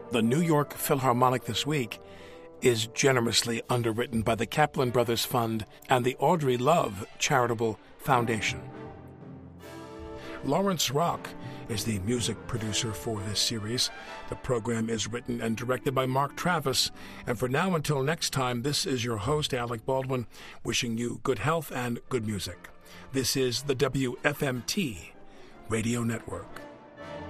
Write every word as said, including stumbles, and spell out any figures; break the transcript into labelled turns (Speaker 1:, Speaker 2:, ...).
Speaker 1: The New York Philharmonic this week is generously underwritten by the Kaplan Brothers Fund and the Audrey Love Charitable Foundation. Lawrence Rock is the music producer for this series. The program is written and directed by Mark Travis. And for now, until next time, this is your host, Alec Baldwin, wishing you good health and good music. This is the W F M T Radio Network.